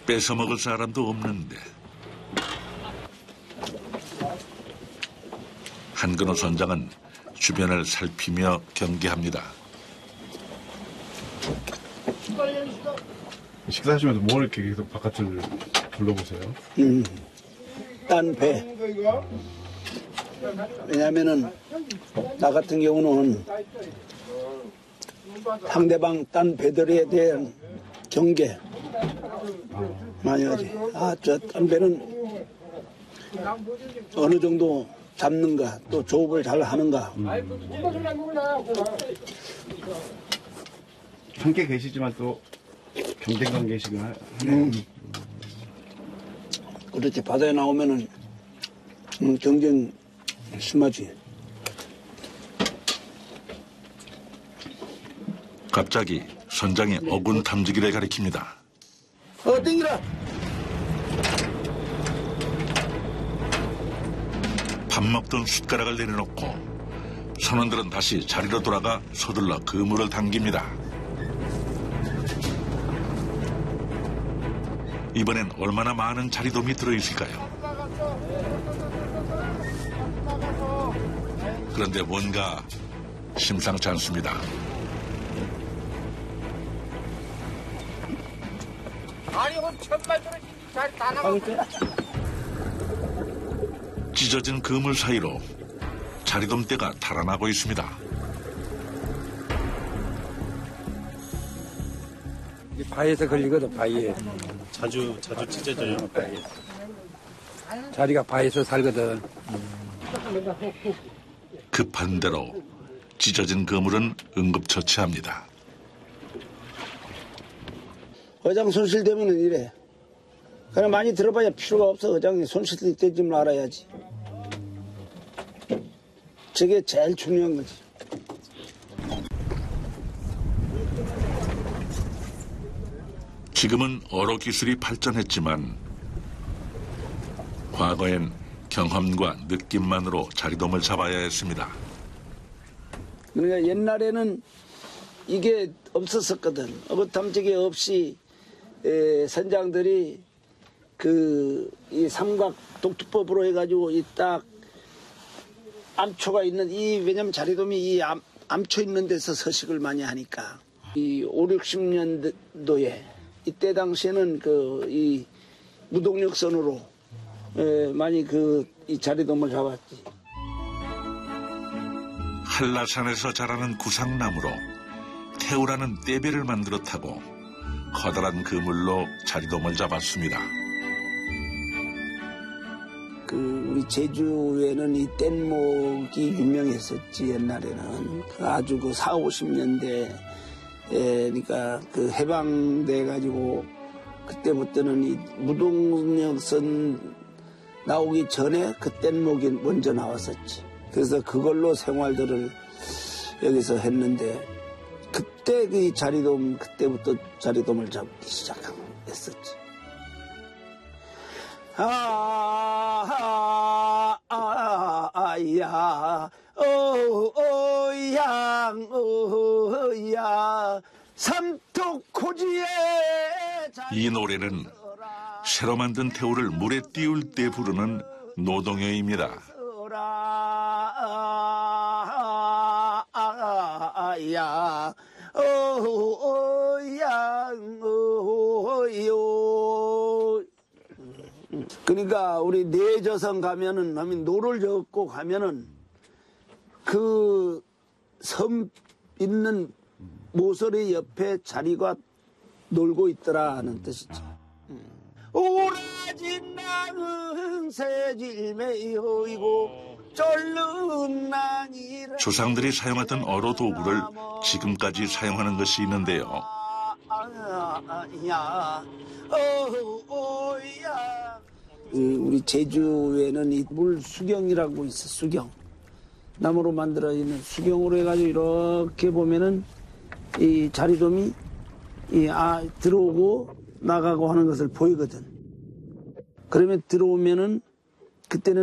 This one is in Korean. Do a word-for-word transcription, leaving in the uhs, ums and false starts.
뺏어먹을 사람도 없는데 한근호 선장은 주변을 살피며 경계합니다. 식사하시면서 뭘 이렇게 계속 바깥을 둘러보세요? 음, 딴 배. 왜냐면은 나 같은 경우는 상대방 딴 배들에 대한 경계 많이 하지. 아, 저 딴 배는 어느 정도 잡는가, 또 조업을 잘 하는가. 음. 함께 계시지만 또 경쟁 관계시긴 하네요. 음. 그렇지, 바다에 나오면은 음, 경쟁 심하지. 갑자기 선장이 어군 탐지기를 가리킵니다. 어, 땡기라! 밥 먹던 숟가락을 내려놓고 선원들은 다시 자리로 돌아가 서둘러 그물을 당깁니다. 이번엔 얼마나 많은 자리돔이 들어있을까요? 그런데 뭔가 심상치 않습니다. 아니, 한 천만 들어있는 자리 다 나가고. 찢어진 그물 사이로 자리돔떼가 달아나고 있습니다. 바위에서 걸리거든, 바위에. 자주, 자주 찢어져요? 바위에. 자리가 바위에서 살거든. 급한 대로 찢어진 그물은 응급처치합니다. 어장 손실되면은 이래. 그냥 많이 들어봐야 필요가 없어. 어장이 손실될 줄 알아야지. 저게 제일 중요한 거지. 지금은 어로 기술이 발전했지만 과거엔 경험과 느낌만으로 자리돔을 잡아야 했습니다. 그러니까 옛날에는 이게 없었었거든. 어부 탐지기 없이 에, 선장들이 그 이 삼각 독투법으로 해가지고 이 딱 암초가 있는 이 왜냐면 자리돔이 이 암, 암초 있는 데서 서식을 많이 하니까 이 오륙십 년도에 이때 당시에는 그 이 무동력선으로 에, 많이 그 이 자리돔을 잡았지. 한라산에서 자라는 구상나무로 태우라는 떼배를 만들어 타고 커다란 그물로 자리돔을 잡았습니다. 그 우리 제주에는 이 뗏목이 유명했었지. 옛날에는 그 아주 그 사오십 년대 그러니까 그 해방돼 가지고 그때부터는 이 무동력선 나오기 전에 그 뗏목이 먼저 나왔었지. 그래서 그걸로 생활들을 여기서 했는데 그때 그 자리돔 그때부터 자리돔을 잡기 시작했었지. 아, 아, 아, 아야, 오, 오양, 오야, 삼톡코지에. 이 노래는 새로 만든 태우를 물에 띄울 때 부르는 노동요입니다. 아야, 오양, 오요. 그러니까 우리 내저선 가면은 하면 노를 젓고 가면은 그 섬 있는 모서리 옆에 자리가 놀고 있더라 하는 뜻이지. 오라진 낭은 새질매여이고 쫄른 낭이라. 조상들이 사용했던 어로 도구를 지금까지 사용하는 것이 있는데요. 우리 제주에는 이 물수경이라고 있어. 수경. 나무로 만들어 있는 수경으로 해가지고 이렇게 보면은 이 자리돔이 이 아 들어오고 나가고 하는 것을 보이거든. 그러면 들어오면은 그때는